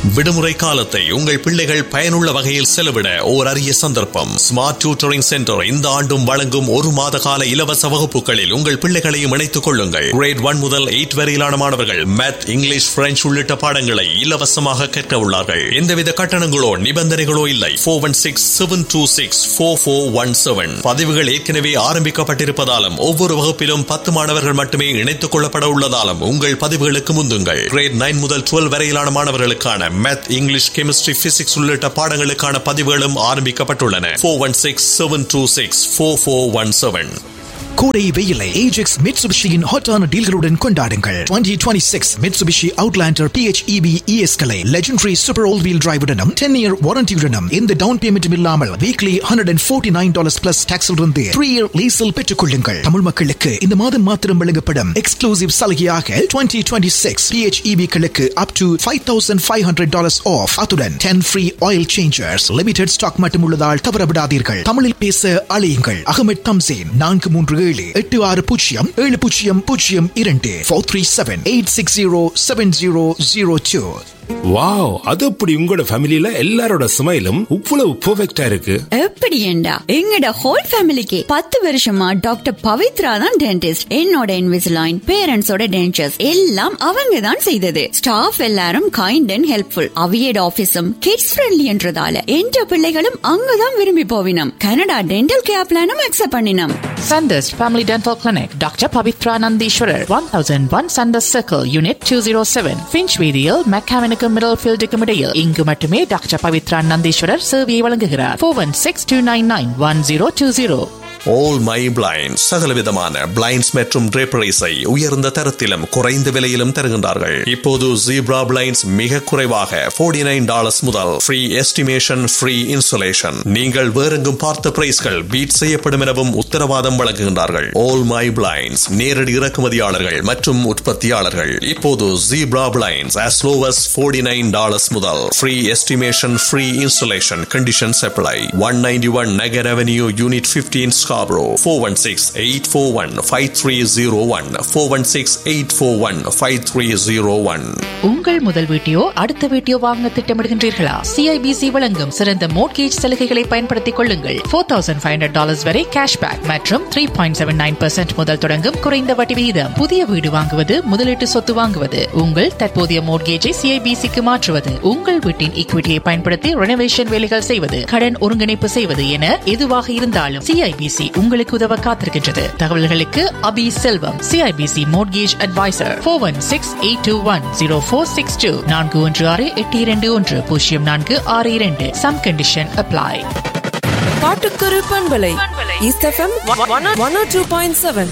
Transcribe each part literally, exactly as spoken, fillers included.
விடுமுறை காலத்தை உங்கள் பிள்ளைகள் பயனுள்ள வகையில் செலவிட ஓர் அரிய சந்தர்ப்பம். ஸ்மார்ட் டியூட்டரிங் சென்டர் இந்த ஆண்டும் வழங்கும் ஒரு மாத கால இலவச வகுப்புகளில் உங்கள் பிள்ளைகளையும் இணைத்துக் கொள்ளுங்கள். கிரேட் ஒன் முதல் எயிட் வரையிலான மாணவர்கள் மேத், இங்கிலீஷ், பிரெஞ்சு உள்ளிட்ட பாடங்களை இலவசமாக கற்க உள்ளார்கள். எந்தவித கட்டணங்களோ நிபந்தனைகளோ இல்லை. Four one six seven two six four four one seven. பதிவுகள் ஏற்கனவே ஆரம்பிக்கப்பட்டிருப்பதாலும் ஒவ்வொரு வகுப்பிலும் பத்து மாணவர்கள் மட்டுமே இணைத்துக் கொள்ளப்பட உள்ளதாலும் உங்கள் பதிவுகளுக்கு முந்துங்கள். கிரேட் நைன் முதல் டுவெல் வரையிலான மாணவர்களுக்கான மேத், இங்கிலீஷ், கெமிஸ்ட்ரி, பிசிக்ஸ் உள்ளிட்ட பாடங்களுக்கான பதிவுகளும் ஆரம்பிக்கப்பட்டுள்ளன. Four one six seven two six four four one seven. கோடை வெயிலை ஏஜெக்ஸ் மிட்சுபிஷியின் ஹாட்டான டீல்களுடன் கொண்டாடுங்கள். Twenty twenty six Mitsubishi Outlander P H E V E S களை legendary super all wheel டிரைவுடனும் ten year வாரண்டியுடனும் இந்த down பேமெண்ட்டும் இல்லாமல் weekly hundred and forty nine dollars plus டாக்ஸில் இருந்து three year லீஸில் பெற்றுக் கொள்ளுங்கள். தமிழ் மக்களுக்கு இந்த மாதம் மாத்திரம் வழங்கப்படும் எக்ஸ்க்ளூசிவ் சலுகையாக twenty twenty six P H E V களுக்கு up to five thousand five hundred dollars of. அத்துடன் ten free oil changers. Limited stock மட்டும் உள்ளதால் தவறவிடாதீர்கள். தமிழில் பேச அழையுங்கள். அகமது தம்சேன் நான்கு மூன்று ஏழு எட்டு ஆறு பூஜ்ஜியம் ஏழு பூஜ்ஜியம் பூஜ்ஜியம் இரண்டு four three seven eight six zero seven zero zero two. Wow, அது அப்படி உங்களோட ஃபேமிலில எல்லாரோட ஸ்மைலும் இவ்வளவு பெர்ஃபெக்ட்டா இருக்கு. எப்படி ஏண்டா எங்கட ஹோல் ஃபேமிலிக்கு பத்து வருஷமா டாக்டர் பவித்ரா தான் டென்டிஸ்ட். என்னோட இன்விசிலைன், பேரண்ட்ஸோட டென்டர்ஸ் எல்லாம் அவங்க தான் செய்தது. ஸ்டாஃப் எல்லாரும் kind and helpful. அவியட் ஆபீஸும் kids friendly என்றதால என்ற பிள்ளைகளும் அங்கதான் விரும்பி போவினம். கனடா டென்டல் கேர் பிளானும் அக்செப்ட் பண்ணினோம். Sanders Family Dental Clinic, Doctor Pavitra Nandishwarar, one thousand one Sanders Circle, Unit two oh seven, Finchweedial, Mechanical Middlefield Comedial. இங்கு மட்டுமே டாக்டர் பவித்ரா நந்தீஸ்வரர் சேவையை வழங்குகிறார். Four one six two nine nine one zero two zero. All My Blinds சகலவிதமான blinds மற்றும் draperies-ஐ உயர்ந்த தரத்திலும் குறைந்த விலையிலும் தருகின்றார்கள். இப்போது ஜீப்ரா பிளைண்ட்ஸ் மிக குறைவாக நாற்பத்தி ஒன்பது டாலர்ஸ் முதல் ஃப்ரீ எஸ்டிமேஷன், ஃப்ரீ இன்சுலேஷன். நீங்கள் வேறெங்கும் பார்த்த பிரைஸ்கள் பீட் செய்யப்படும் எனவும் உத்தரவாதம் வழங்குகின்றார்கள். All My Blinds நேரடி இறக்குமதியாளர்கள் மற்றும் உற்பத்தியாளர்கள். இப்போது zebra blinds as low as நாற்பத்தி ஒன்பது டாலர்ஸ் முதல் free estimation, free insulation. Conditions apply. One ninety one Nagar Avenue, Unit fifteen, Scarborough. four one six eight four one five three zero one four one six eight four one five three zero one. உங்கள் முதல் வீட்டையோ அடுத்த வீட்டையோ வாங்க திட்டமிடுகின்றீர்களா? C I B C வழங்கும் சிறந்த mortgage சலுகைகளை பயன்படுத்திக் கொள்ளுங்கள். four thousand five hundred dollars வரை கேஷ்பேக் மற்றும் three point seven nine percent முதல் தொடங்கும் குறைந்த வட்டி விகிதம். புதிய வீடு வாங்குவது, முதலீட்டு சொத்து வாங்குவது, உங்கள் தற்போதைய மோட்கேஜை C I B C-க்கு மாற்றுவது, உங்கள் வீட்டின் ஈக்விட்டியை பயன்படுத்தி ரெனோவேஷன் வேலைகள் செய்வது, கடன் ஒருங்கிணைப்பு செய்வது என எதுவாக இருந்தாலும் C I B C உங்களுக்கு உதவ காத்திருக்கின்றது. தகவல்களுக்கு அபி செல்வம், C I B C Mortgage Advisor, four one six eight two one zero four six two. நான்கு ஒன்று ஆறு எட்டு இரண்டு ஒன்று பூஜ்ஜியம் நான்கு ஆறு இரண்டு. Some condition apply. காட்டுக்குரு பண்பலை East F M one oh two point seven.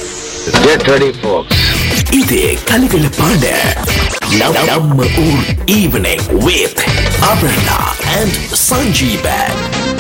Get ready folks. இது கலகலப்பான நம்ம ஊர் evening with Abraham and Sanjeevan.